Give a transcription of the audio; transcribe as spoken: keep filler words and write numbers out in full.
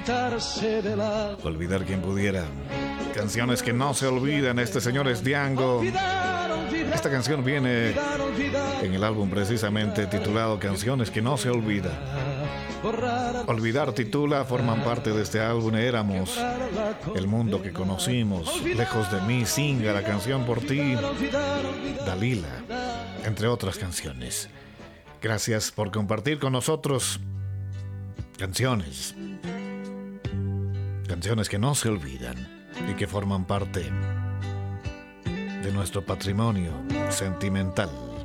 Olvidar quien pudiera. Canciones que no se olvidan. Este señor es Django. Esta canción viene en el álbum precisamente titulado Canciones que no se olvidan. Olvidar titula, forman parte de este álbum. Éramos, El mundo que conocimos, Lejos de mí, Singa, La canción por ti, Dalila, entre otras canciones. Gracias por compartir con nosotros canciones. Canciones que no se olvidan y que forman parte de nuestro patrimonio sentimental.